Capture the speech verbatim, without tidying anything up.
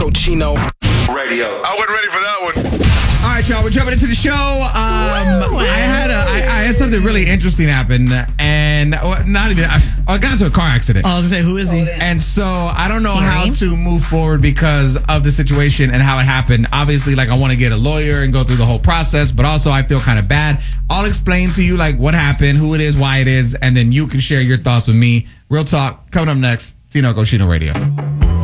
Chino Radio. I wasn't ready for that one. All right, y'all, we're jumping into the show. Um, I had a, I, I had something really interesting happen, and well, not even. I, I got into a car accident. Oh, I was gonna say, who is he? And so I don't know Scary. how to move forward because of the situation and how it happened. Obviously, like I want to get a lawyer and go through the whole process, but also I feel kind of bad. I'll explain to you like what happened, who it is, why it is, and then you can share your thoughts with me. Real talk coming up next. Tino Cochino Radio.